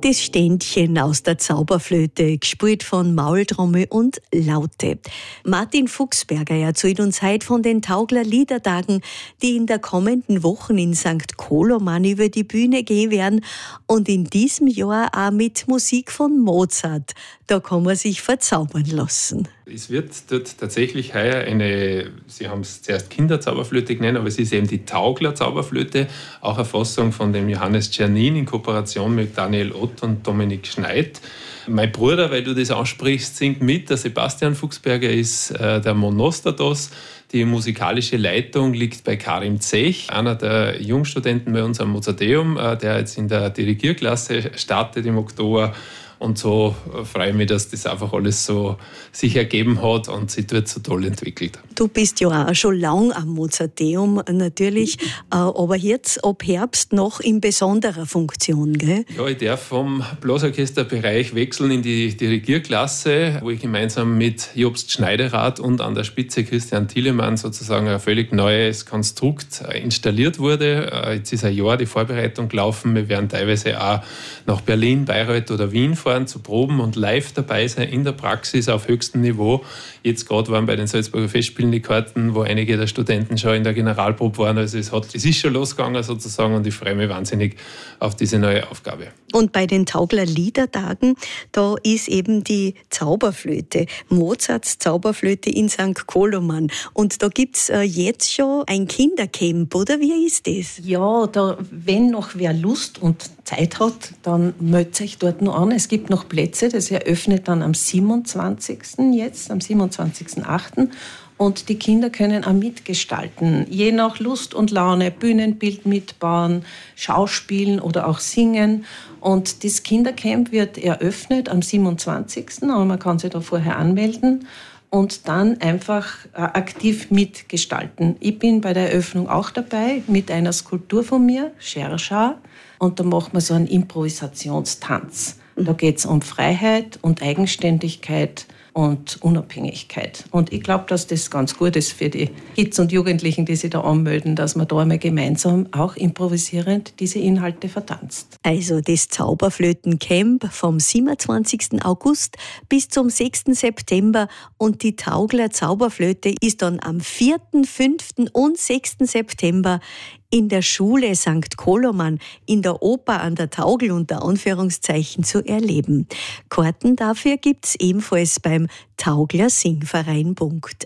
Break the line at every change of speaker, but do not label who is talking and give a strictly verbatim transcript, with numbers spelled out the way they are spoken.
Das Ständchen aus der Zauberflöte, gespielt von Maultrommel und Laute. Martin Fuchsberger erzählt uns heute von den Taugler Liedertagen, die in der kommenden Woche in Sankt Koloman über die Bühne gehen werden und in diesem Jahr auch mit Musik von Mozart. Da kann man sich verzaubern lassen.
Es wird dort tatsächlich heuer eine, Sie haben es zuerst Kinderzauberflöte genannt, aber es ist eben die Taugler Zauberflöte, auch eine Fassung von dem Johannes Czernin in Kooperation mit Daniel Ott und Dominik Schneid. Mein Bruder, weil du das ansprichst, singt mit. Der Sebastian Fuchsberger ist äh, der Monostatos. Die musikalische Leitung liegt bei Karim Zech, einer der Jungstudenten bei uns am Mozarteum, äh, der jetzt in der Dirigierklasse startet im Oktober. Und so freue ich mich, dass das einfach alles so sich ergeben hat und sich dort so toll entwickelt.
Du bist ja auch schon lang am Mozarteum natürlich, aber jetzt ab Herbst noch in besonderer Funktion, gell?
Ja, ich darf vom Blasorchesterbereich wechseln in die Dirigierklasse, wo ich gemeinsam mit Jobst Schneiderrath und an der Spitze Christian Thielemann sozusagen ein völlig neues Konstrukt installiert wurde. Jetzt ist ein Jahr die Vorbereitung gelaufen. Wir werden teilweise auch nach Berlin, Bayreuth oder Wien fahren zu proben und live dabei sein in der Praxis auf höchstem Niveau. Jetzt gerade waren bei den Salzburger Festspielen die Karten, wo einige der Studenten schon in der Generalprobe waren. Also es, hat, es ist schon losgegangen sozusagen und ich freue mich wahnsinnig auf diese neue Aufgabe.
Und bei den Taugler Liedertagen, da ist eben die Zauberflöte, Mozarts Zauberflöte in Sankt Koloman. Und da gibt es äh, jetzt schon ein Kindercamp, oder wie ist das?
Ja, da, wenn noch wer Lust und Zeit hat, dann meldet euch dort noch an. Es gibt noch Plätze, das eröffnet dann am siebenundzwanzigsten jetzt, am siebenundzwanzigsten achten Und die Kinder können auch mitgestalten, je nach Lust und Laune, Bühnenbild mitbauen, Schauspielen oder auch singen. Und das Kindercamp wird eröffnet am siebenundzwanzigsten Aber man kann sich da vorher anmelden und dann einfach aktiv mitgestalten. Ich bin bei der Eröffnung auch dabei mit einer Skulptur von mir, Scherschar. Und da machen wir so einen Improvisationstanz. Da geht es um Freiheit und Eigenständigkeit und Unabhängigkeit. Und ich glaube, dass das ganz gut ist für die Kids und Jugendlichen, die sich da anmelden, dass man da einmal gemeinsam auch improvisierend diese Inhalte vertanzt.
Also das Zauberflötencamp vom siebenundzwanzigsten August bis zum sechsten September und die Taugler Zauberflöte ist dann am vierten, fünften und sechsten September in der Schule Sankt Koloman in der Oper an der Taugel unter Anführungszeichen zu erleben. Karten dafür gibt's ebenfalls beim tauglersingverein punkt